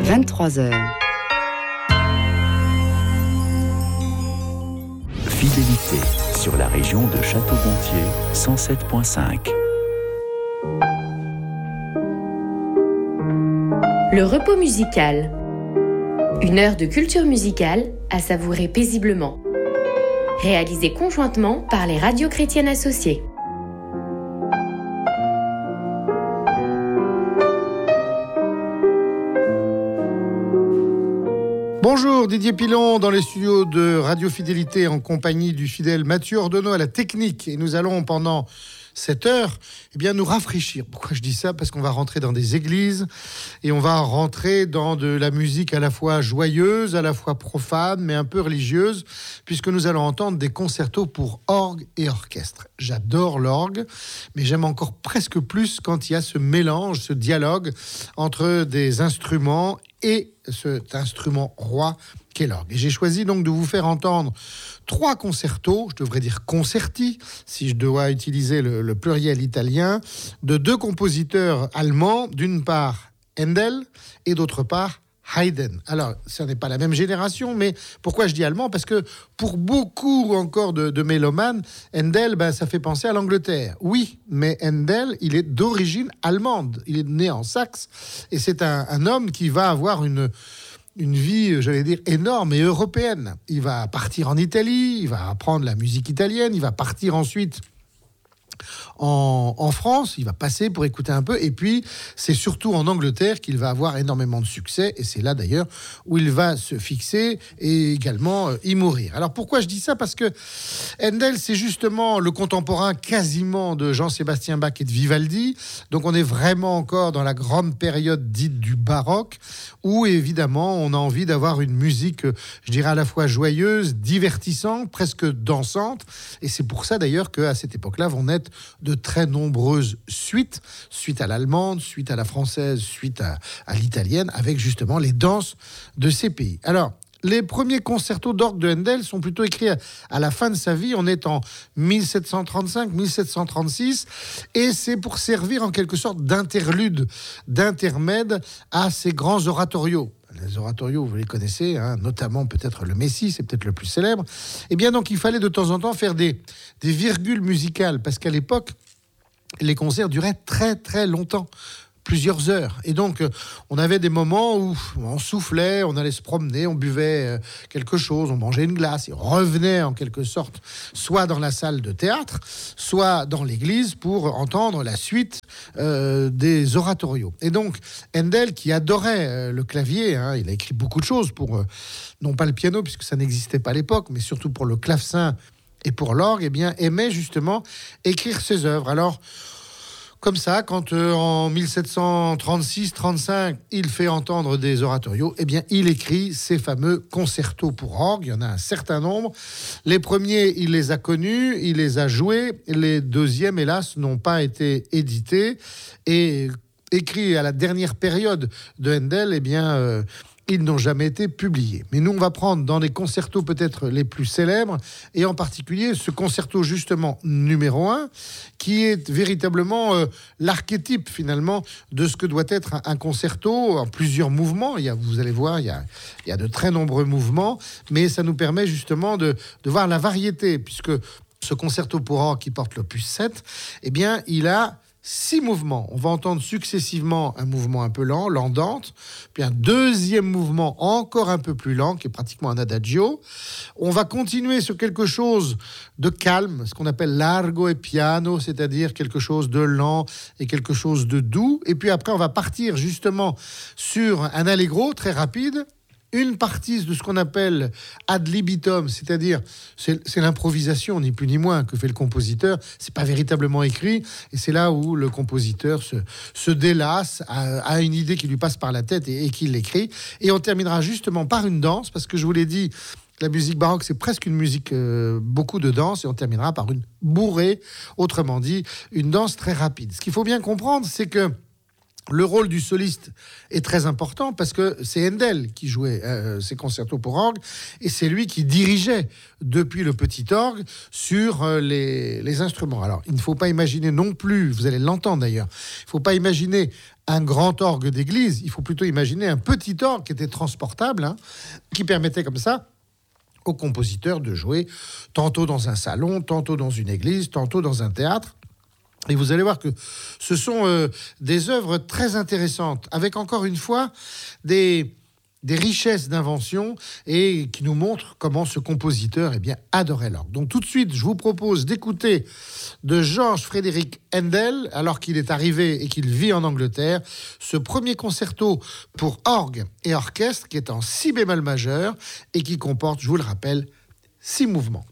23h. Fidélité sur la région de Château-Gontier, 107.5. Le repos musical. Une heure de culture musicale à savourer paisiblement. Réalisée conjointement par les radios chrétiennes associées. Bonjour, Didier Pilon dans les studios de Radio Fidélité en compagnie du fidèle Mathieu Ordonneau à la technique. Et nous allons pendant cette heure nous rafraîchir. Pourquoi je dis ça ? Parce qu'on va rentrer dans des églises et on va rentrer dans de la musique à la fois joyeuse, à la fois profane, mais un peu religieuse, puisque nous allons entendre des concertos pour orgue et orchestre. J'adore l'orgue, mais j'aime encore presque plus quand il y a ce mélange, ce dialogue entre des instruments et cet instrument roi qu'est l'orgue. Et j'ai choisi donc de vous faire entendre 3 concertos, je devrais dire concerti, si je dois utiliser le pluriel italien, de 2 compositeurs allemands, d'une part Handel et d'autre part Haydn. Alors, ce n'est pas la même génération, mais pourquoi je dis allemand ? Parce que pour beaucoup encore de mélomanes, Handel, ça fait penser à l'Angleterre. Oui, mais Handel, il est d'origine allemande. Il est né en Saxe, et c'est un homme qui va avoir une vie, j'allais dire, énorme et européenne. Il va partir en Italie, il va apprendre la musique italienne, il va partir ensuite en France, il va passer pour écouter un peu, et puis c'est surtout en Angleterre qu'il va avoir énormément de succès, et c'est là d'ailleurs où il va se fixer et également y mourir. Alors pourquoi je dis ça ? Parce que Handel, c'est justement le contemporain quasiment de Jean-Sébastien Bach et de Vivaldi, donc on est vraiment encore dans la grande période dite du baroque, où évidemment on a envie d'avoir une musique, je dirais à la fois joyeuse, divertissante, presque dansante, et c'est pour ça d'ailleurs qu'à cette époque-là vont naître de très nombreuses suites à l'allemande, suite à la française, suite à l'italienne, avec justement les danses de ces pays. Alors, les premiers concertos d'orgue de Handel sont plutôt écrits à la fin de sa vie. On est en 1735-1736, et c'est pour servir en quelque sorte d'interlude, d'intermède à ces grands oratorios. Les oratorios, vous les connaissez, notamment peut-être le Messie, c'est peut-être le plus célèbre. Eh bien, donc, il fallait de temps en temps faire des virgules musicales, parce qu'à l'époque, les concerts duraient très, très longtemps. Plusieurs heures. Et donc, on avait des moments où on soufflait, on allait se promener, on buvait quelque chose, on mangeait une glace, et on revenait en quelque sorte, soit dans la salle de théâtre, soit dans l'église pour entendre la suite des oratorios. Et donc, Handel, qui adorait le clavier, il a écrit beaucoup de choses pour, non pas le piano, puisque ça n'existait pas à l'époque, mais surtout pour le clavecin et pour l'orgue, aimait justement écrire ses œuvres. Alors, comme ça, quand en 1736-35, il fait entendre des oratorios, il écrit ces fameux concertos pour orgue. Il y en a un certain nombre. Les premiers, il les a connus, il les a joués. Les deuxièmes, hélas, n'ont pas été édités. Et écrits à la dernière période de Handel, ils n'ont jamais été publiés. Mais nous, on va prendre dans les concertos peut-être les plus célèbres, et en particulier ce concerto justement numéro 1, qui est véritablement l'archétype finalement de ce que doit être un concerto en plusieurs mouvements. Vous allez voir, il y a de très nombreux mouvements, mais ça nous permet justement de voir la variété, puisque ce concerto pour orgue qui porte l'opus 7, il a 6 mouvements. On va entendre successivement un mouvement un peu lent, l'andante, puis un deuxième mouvement encore un peu plus lent, qui est pratiquement un adagio. On va continuer sur quelque chose de calme, ce qu'on appelle largo et piano, c'est-à-dire quelque chose de lent et quelque chose de doux. Et puis après, on va partir justement sur un allegro très rapide, une partie de ce qu'on appelle ad libitum, c'est-à-dire c'est l'improvisation, ni plus ni moins, que fait le compositeur. C'est pas véritablement écrit, et c'est là où le compositeur se délasse, a une idée qui lui passe par la tête et qui l'écrit. Et on terminera justement par une danse, parce que je vous l'ai dit, la musique baroque, c'est presque une musique, beaucoup de danse, et on terminera par une bourrée, autrement dit, une danse très rapide. Ce qu'il faut bien comprendre, c'est que Le rôle du soliste est très important parce que c'est Handel qui jouait ces concertos pour orgue et c'est lui qui dirigeait depuis le petit orgue sur les instruments. Alors, il ne faut pas imaginer non plus, vous allez l'entendre d'ailleurs, il ne faut pas imaginer un grand orgue d'église, il faut plutôt imaginer un petit orgue qui était transportable, qui permettait comme ça aux compositeurs de jouer tantôt dans un salon, tantôt dans une église, tantôt dans un théâtre. Et vous allez voir que ce sont des œuvres très intéressantes, avec encore une fois des richesses d'invention et qui nous montrent comment ce compositeur adorait l'orgue. Donc tout de suite, je vous propose d'écouter de George Frédéric Handel, alors qu'il est arrivé et qu'il vit en Angleterre, ce premier concerto pour orgue et orchestre qui est en si bémol majeur et qui comporte, je vous le rappelle, 6 mouvements.